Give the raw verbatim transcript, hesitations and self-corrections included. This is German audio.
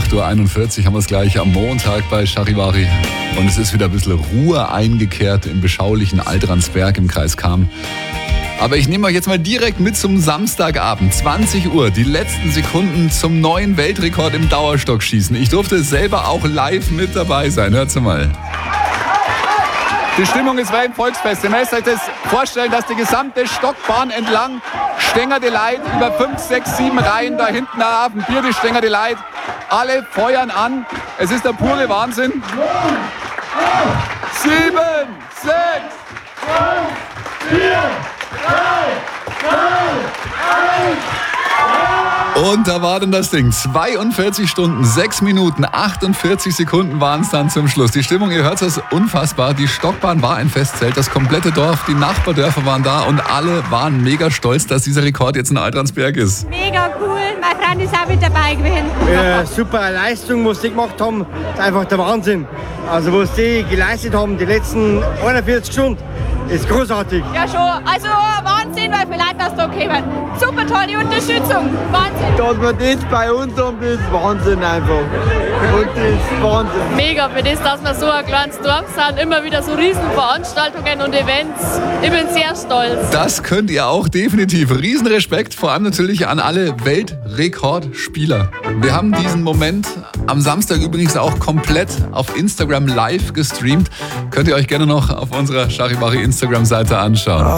acht Uhr einundvierzig haben wir es gleich am Montag bei Charivari. Und es ist wieder ein bisschen Ruhe eingekehrt im beschaulichen Altransberg im Kreis Cham. Aber ich nehme euch jetzt mal direkt mit zum Samstagabend, zwanzig Uhr, die letzten Sekunden zum neuen Weltrekord im Dauerstockschießen. Ich durfte selber auch live mit dabei sein, hört's mal. Die Stimmung ist wie ein Volksfest. Ihr müsst euch das vorstellen, dass die gesamte Stockbahn entlang stängerte Leid über fünf, sechs, sieben Reihen da hinten auf dem Bier, die stängerte Leid. Alle feuern an. Es ist der pure Wahnsinn. Sieben, sechs, fünf, vier, drei, zwei, eins. Und da war dann das Ding. zweiundvierzig Stunden, sechs Minuten, achtundvierzig Sekunden waren es dann zum Schluss. Die Stimmung, ihr hört es, unfassbar. Die Stockbahn war ein Festzelt, das komplette Dorf, die Nachbardörfer waren da und alle waren mega stolz, dass dieser Rekord jetzt in Altransberg ist. Mega cool, mein Freund ist auch mit dabei gewesen. Äh, super Leistung, was die gemacht haben, ist einfach der Wahnsinn. Also was die geleistet haben, die letzten einundvierzig Stunden, ist großartig. Ja schon, also Wahnsinn, weil viele Leute das da kommen. Super tolle Unterstützung, Wahnsinn. Dass wir das bei uns haben, das ist Wahnsinn einfach. Und das ist Wahnsinn. Mega, für das, dass wir so ein kleines Dorf sind, immer wieder so Riesenveranstaltungen und Events. Ich bin sehr stolz. Das könnt ihr auch definitiv. Riesenrespekt, vor allem natürlich an alle Weltrekordspieler. Wir haben diesen Moment am Samstag übrigens auch komplett auf Instagram live gestreamt. Könnt ihr euch gerne noch auf unserer Charivari Instagram-Seite anschauen.